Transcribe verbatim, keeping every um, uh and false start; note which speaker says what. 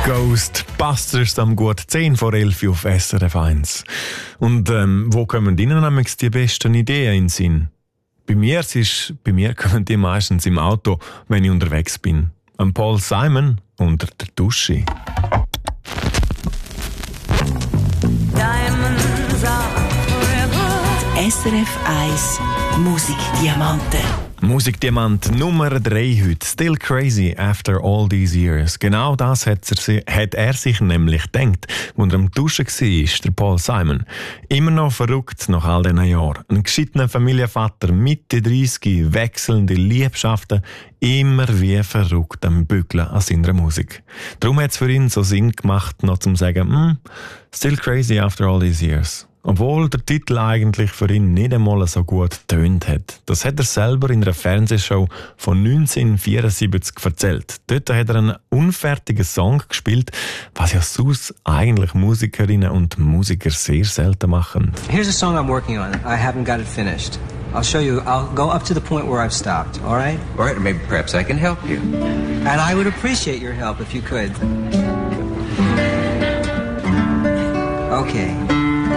Speaker 1: Ghostbusters am gut zehn vor elf auf S R F eins. Und ähm, wo kommen Ihnen nämlich die besten Ideen in den Sinn? Bei mir, es ist, bei mir kommen die meistens im Auto, wenn ich unterwegs bin. Am Paul Simon unter der Dusche.
Speaker 2: S R F eins Musikdiamanten.
Speaker 1: Musikdiamant Nummer drei heute. Still Crazy After All These Years. Genau das hat er, si- hat er sich nämlich gedacht, als er am Duschen war, der Paul Simon. Immer noch verrückt nach all diesen Jahren. Ein gescheitener Familienvater, Mitte dreißig, wechselnde Liebschaften, immer wie verrückt am Bügeln an seiner Musik. Darum hat es für ihn so Sinn gemacht, noch zu sagen, mm, Still Crazy After All These Years. Obwohl der Titel eigentlich für ihn nicht einmal so gut getönt hat. Das hat er selber in einer Fernsehshow von neunzehnhundertvierundsiebzig erzählt. Dort hat er einen unfertigen Song gespielt, was ja sonst eigentlich Musikerinnen und Musiker sehr selten machen.
Speaker 3: Here's a song I'm working on. I haven't got it finished. I'll show you. I'll go up to the point where I've stopped. All right?
Speaker 4: All right, maybe perhaps I can help you.
Speaker 3: And I would appreciate your help if you could. Okay.